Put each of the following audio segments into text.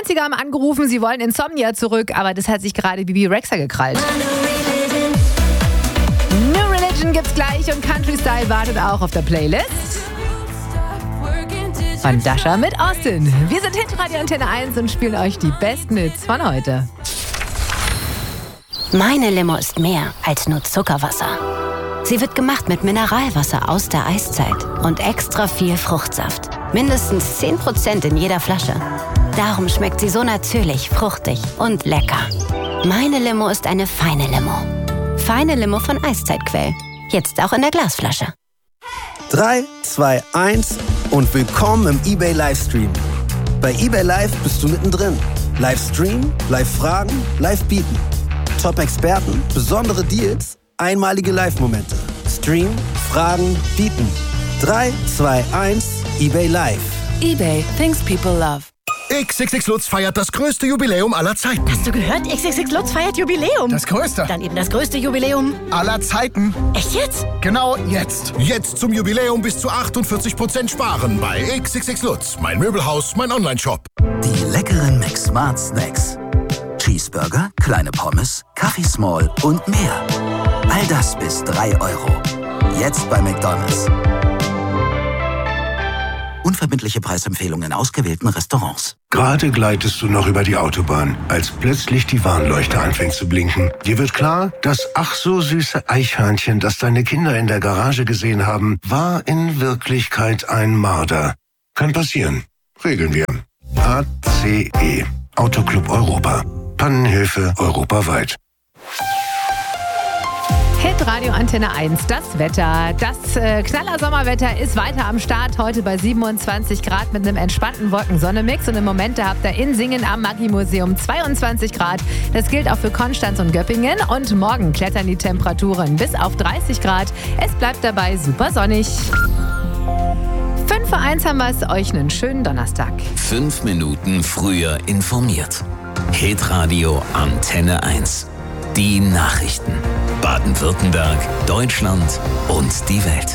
90er haben angerufen, sie wollen Insomnia zurück, aber das hat sich gerade Bibi Rexha gekrallt. New Religion gibt's gleich und Country Style wartet auch auf der Playlist. Von Dasha mit Austin. Wir sind Hitradio Antenne 1 und spielen euch die besten Hits von heute. Meine Limo ist mehr als nur Zuckerwasser. Sie wird gemacht mit Mineralwasser aus der Eiszeit und extra viel Fruchtsaft. Mindestens 10% in jeder Flasche. Darum schmeckt sie so natürlich, fruchtig und lecker. Meine Limo ist eine feine Limo. Feine Limo von Eiszeitquell. Jetzt auch in der Glasflasche. 3, 2, 1 und willkommen im eBay Livestream. Bei eBay Live bist du mittendrin. Livestream, Live-Fragen, Live-Bieten. Top-Experten, besondere Deals, einmalige Live-Momente. Stream, Fragen, Bieten. 3, 2, 1, eBay Live. eBay, things people love. XXX Lutz feiert das größte Jubiläum aller Zeiten. Hast du gehört? XXX Lutz feiert Jubiläum. Das größte. Dann eben das größte Jubiläum aller Zeiten. Echt jetzt? Genau jetzt. Jetzt zum Jubiläum bis zu 48% sparen bei XXX Lutz. Mein Möbelhaus, mein Onlineshop. Die leckeren McSmart Snacks. Cheeseburger, kleine Pommes, Kaffee Small und mehr. All das bis 3 €. Jetzt bei McDonald's. Unverbindliche Preisempfehlungen in ausgewählten Restaurants. Gerade gleitest du noch über die Autobahn, als plötzlich die Warnleuchte anfängt zu blinken. Dir wird klar, das ach so süße Eichhörnchen, das deine Kinder in der Garage gesehen haben, war in Wirklichkeit ein Marder. Kann passieren. Regeln wir. ACE. Autoclub Europa. Pannenhilfe europaweit. Hitradio Antenne 1, das Wetter. Das Knaller-Sommerwetter ist weiter am Start. Heute bei 27 Grad mit einem entspannten Wolken-Sonne-Mix. Und im Moment, da habt ihr in Singen am Maggi-Museum 22 Grad. Das gilt auch für Konstanz und Göppingen. Und morgen klettern die Temperaturen bis auf 30 Grad. Es bleibt dabei super sonnig. 5 vor 1 haben wir es. Euch einen schönen Donnerstag. 5 Minuten früher informiert. Hitradio Antenne 1. Die Nachrichten. Baden-Württemberg, Deutschland und die Welt.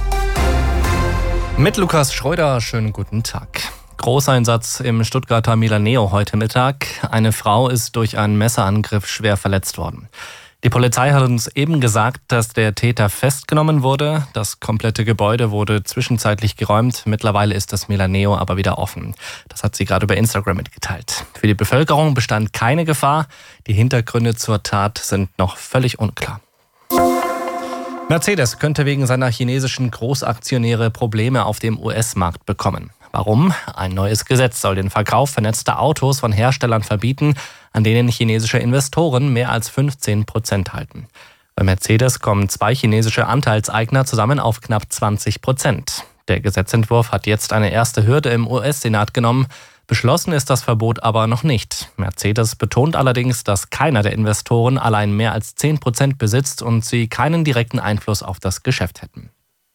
Mit Lukas Schröder, schönen guten Tag. Großeinsatz im Stuttgarter Milaneo heute Mittag. Eine Frau ist durch einen Messerangriff schwer verletzt worden. Die Polizei hat uns eben gesagt, dass der Täter festgenommen wurde. Das komplette Gebäude wurde zwischenzeitlich geräumt. Mittlerweile ist das Milaneo aber wieder offen. Das hat sie gerade über Instagram mitgeteilt. Für die Bevölkerung bestand keine Gefahr. Die Hintergründe zur Tat sind noch völlig unklar. Mercedes könnte wegen seiner chinesischen Großaktionäre Probleme auf dem US-Markt bekommen. Warum? Ein neues Gesetz soll den Verkauf vernetzter Autos von Herstellern verbieten, an denen chinesische Investoren mehr als 15% halten. Bei Mercedes kommen 2 chinesische Anteilseigner zusammen auf knapp 20%. Der Gesetzentwurf hat jetzt eine erste Hürde im US-Senat genommen. Beschlossen ist das Verbot aber noch nicht. Mercedes betont allerdings, dass keiner der Investoren allein mehr als 10% besitzt und sie keinen direkten Einfluss auf das Geschäft hätten.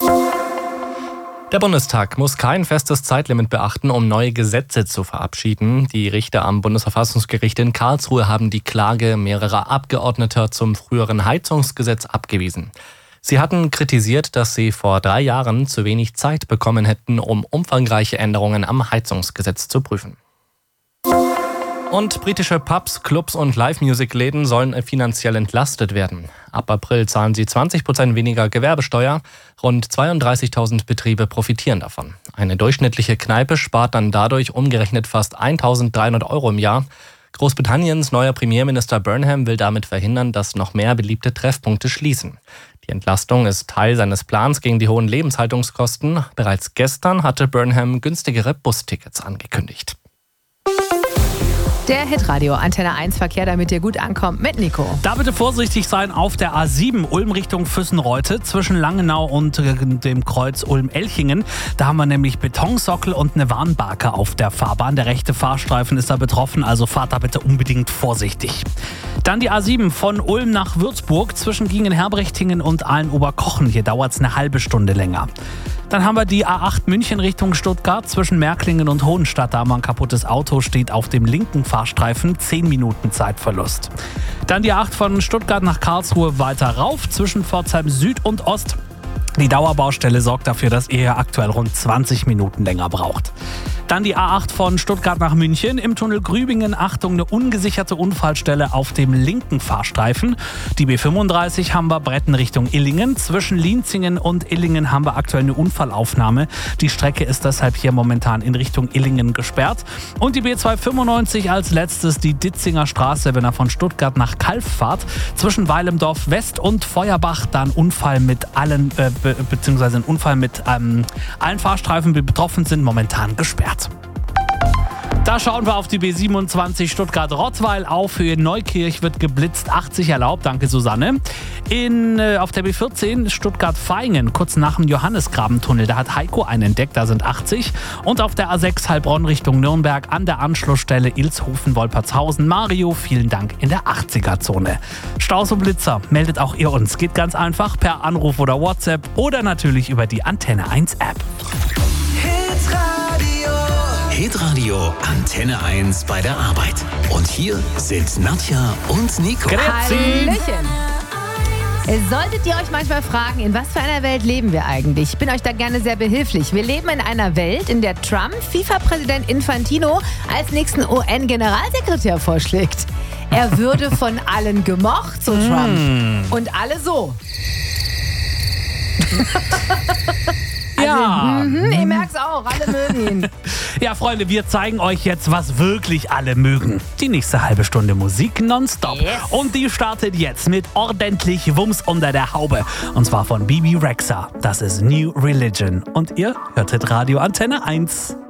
Der Bundestag muss kein festes Zeitlimit beachten, um neue Gesetze zu verabschieden. Die Richter am Bundesverfassungsgericht in Karlsruhe haben die Klage mehrerer Abgeordneter zum früheren Heizungsgesetz abgewiesen. Sie hatten kritisiert, dass sie vor 3 Jahren zu wenig Zeit bekommen hätten, um umfangreiche Änderungen am Heizungsgesetz zu prüfen. Und britische Pubs, Clubs und Live-Music-Läden sollen finanziell entlastet werden. Ab April zahlen sie 20% weniger Gewerbesteuer. Rund 32.000 Betriebe profitieren davon. Eine durchschnittliche Kneipe spart dann dadurch umgerechnet fast 1.300 € im Jahr. Großbritanniens neuer Premierminister Burnham will damit verhindern, dass noch mehr beliebte Treffpunkte schließen. Die Entlastung ist Teil seines Plans gegen die hohen Lebenshaltungskosten. Bereits gestern hatte Burnham günstigere Bustickets angekündigt. Der Hitradio Antenne 1 Verkehr, damit ihr gut ankommt, mit Nico. Da bitte vorsichtig sein auf der A7 Ulm Richtung Füssenreute zwischen Langenau und dem Kreuz Ulm-Elchingen. Da haben wir nämlich Betonsockel und eine Warnbarke auf der Fahrbahn. Der rechte Fahrstreifen ist da betroffen, also fahrt da bitte unbedingt vorsichtig. Dann die A7 von Ulm nach Würzburg zwischen Gingen-Herbrechtingen und Aalen-Oberkochen. Hier dauert es eine halbe Stunde länger. Dann haben wir die A8 München Richtung Stuttgart zwischen Märklingen und Hohenstadt. Da haben wir ein kaputtes Auto, steht auf dem linken Fahrstreifen, 10 Minuten Zeitverlust. Dann die A8 von Stuttgart nach Karlsruhe weiter rauf zwischen Pforzheim Süd und Ost. Die Dauerbaustelle sorgt dafür, dass ihr aktuell rund 20 Minuten länger braucht. Dann die A8 von Stuttgart nach München. Im Tunnel Grübingen, Achtung, eine ungesicherte Unfallstelle auf dem linken Fahrstreifen. Die B35 haben wir Bretten Richtung Illingen. Zwischen Lienzingen und Illingen haben wir aktuell eine Unfallaufnahme. Die Strecke ist deshalb hier momentan in Richtung Illingen gesperrt. Und die B295 als letztes, die Ditzinger Straße, wenn er von Stuttgart nach Calw fahrt. Zwischen Weilemdorf West und Feuerbach, da ein Unfall mit allen, beziehungsweise ein Unfall mit allen Fahrstreifen, die betroffen sind, momentan gesperrt. Da schauen wir auf die B27 Stuttgart-Rottweil. Auf Höhe Neukirch wird geblitzt, 80 erlaubt. Danke, Susanne. Auf der B14 Stuttgart-Vaihingen, kurz nach dem Johannesgrabentunnel. Da hat Heiko einen entdeckt, da sind 80. Und auf der A6 Heilbronn Richtung Nürnberg an der Anschlussstelle Ilshofen-Wolpertshausen. Mario, vielen Dank, in der 80er-Zone. Staus und Blitzer, meldet auch ihr uns. Geht ganz einfach per Anruf oder WhatsApp oder natürlich über die Antenne 1 App. Hitradio Antenne 1 bei der Arbeit. Und hier sind Nadja und Nico. Hallöchen. Solltet ihr euch manchmal fragen, in was für einer Welt leben wir eigentlich? Ich bin euch da gerne sehr behilflich. Wir leben in einer Welt, in der Trump FIFA-Präsident Infantino als nächsten UN-Generalsekretär vorschlägt. Er würde von allen gemocht, so Trump. Und alle so. Ja. Ich merk's auch, alle mögen ihn. Ja, Freunde, wir zeigen euch jetzt, was wirklich alle mögen. Die nächste halbe Stunde Musik nonstop. Yes. Und die startet jetzt mit ordentlich Wumms unter der Haube. Und zwar von Bibi Rexha. Das ist New Religion. Und ihr hörtet Radio Antenne 1.